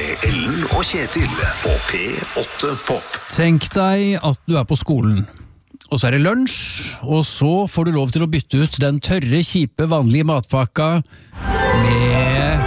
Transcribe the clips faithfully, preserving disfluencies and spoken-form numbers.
med Ellen og Kjetil på P åtte Pop. Tenk deg at du er på skolen, og så er det lunsj, og så får du lov til å bytte ut den tørre, kjipe, vanlige matpakka med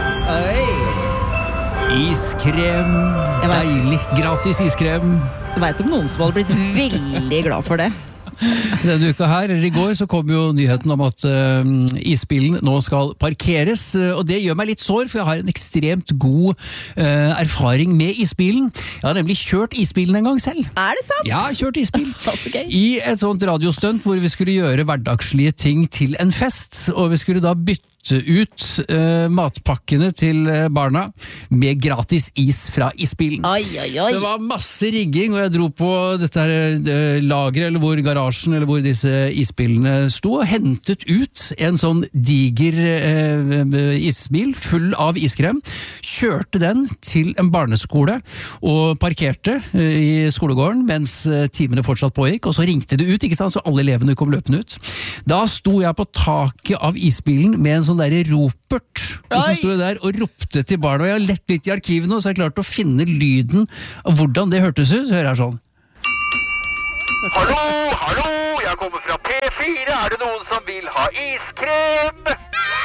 iskrem, deilig, gratis iskrem. Jeg vet om noen som hadde blitt veldig glad for det. Denne uka her, eller i går, så kom jo nyheten om at uh, isbilen nå skal parkeres, uh, og det gjør meg litt sår, for jeg har en ekstremt god uh, erfaring med isbilen. Jeg har nemlig kjørt isbilen en gang selv. Er det sant? Ja, jeg har kjørt isbil. Okay. I et sånt radiostunt hvor vi skulle gjøre hverdagslige ting til en fest, og vi skulle da bytte ut uh, matpakkene til uh, barna med gratis is fra isbilen. Oi, oi, oi. Det var masse rigging, og jeg dro på dette her uh, lageret, eller hvor garasjen, eller hvor disse isbilene sto, og hentet ut en sånn diger uh, isbil full av iskrem, kjørte den til en barneskole og parkerte uh, i skolegården mens uh, timene fortsatt pågikk, og så ringte det ut, ikke sant, så alle elevene kom løpende ut. Da sto jeg på taket av isbilen med en sånn der ropert, og så sto jeg der og ropte til barna, og jeg har lett litt i arkivet nå, så jeg har klart å finne lyden av hvordan det hørtes ut. Så hører jeg sånn. Hallo, hallo, jeg kommer fra P fire, er det noen som vil ha iskrem?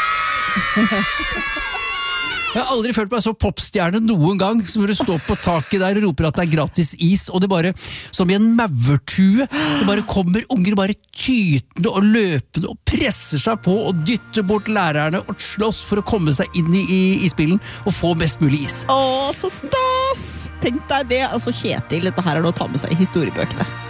Jeg har aldri følt meg så popstjerne noen gang, som hvor du står på taket der og roper at det er gratis is, og det bare, som i en maurtue, det bare kommer unger bare tytende og løpende og presser seg på og dytter bort lærerne og slåss for å komme seg inn i, i isbilen og få mest mulig is. Åh, så stas! Tenk deg det, altså Kjetil, dette her er noe å ta med seg i historiebøkene.